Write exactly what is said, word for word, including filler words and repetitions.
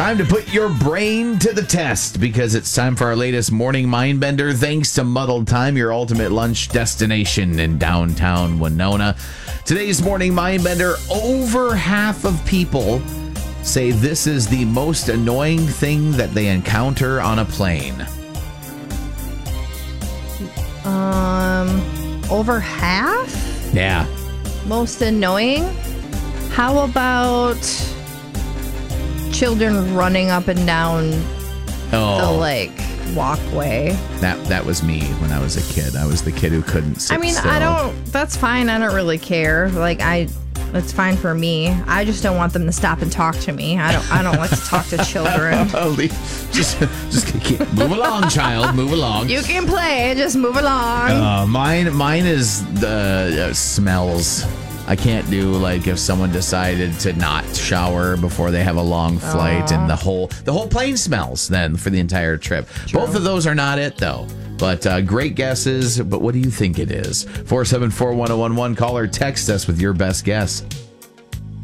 Time to put your brain to the test because it's time for our latest morning mind bender. Thanks to Muddled Time, your ultimate lunch destination in downtown Winona. Today's morning mind bender, over half of people say this is the most annoying thing that they encounter on a plane. Um, over half? Yeah. Most annoying? How about children running up and down Oh. the, like, walkway? That that was me when I was a kid. I was the kid who couldn't sit I mean, still. I don't, that's fine. I don't really care. Like, I, that's fine for me. I just don't want them to stop and talk to me. I don't, I don't like to talk to children. just, just keep, move along, child. Move along. You can play, just move along. Uh, mine, mine is the uh, smells. I can't do like if someone decided to not shower before they have a long flight, and the whole the whole plane smells then for the entire trip. True. Both of those are not it though. But uh, great guesses. But what do you think it is? four seven four, one oh one one. Call or text us with your best guess.